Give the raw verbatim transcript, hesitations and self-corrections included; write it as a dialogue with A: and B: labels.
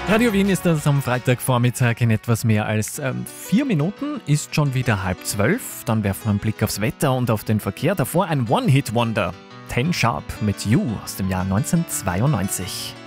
A: Radio Wien ist das am Freitagvormittag in etwas mehr als ähm, vier Minuten, ist schon wieder halb zwölf. Dann werfen wir einen Blick aufs Wetter und auf den Verkehr. Davor ein One-Hit-Wonder. Ten Sharp mit You aus dem Jahr neunzehnhundertzweiundneunzig.